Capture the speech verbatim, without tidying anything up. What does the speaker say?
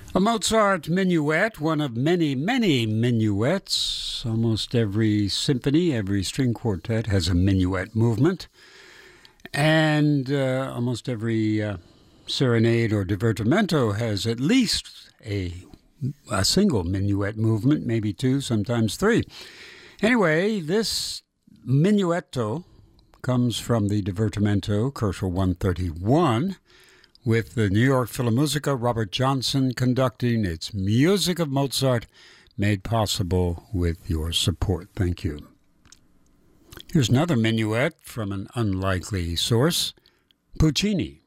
A Mozart minuet, one of many, many minuets. Almost every symphony, every string quartet has a minuet movement. And uh, almost every uh, serenade or divertimento has at least a, a single minuet movement, maybe two, sometimes three. Anyway, this minuetto comes from the divertimento, Koszul one thirty-one, with the New York Philharmonic, Robert Johnson conducting. It's music of Mozart made possible with your support. Thank you. Here's another minuet from an unlikely source, Puccini.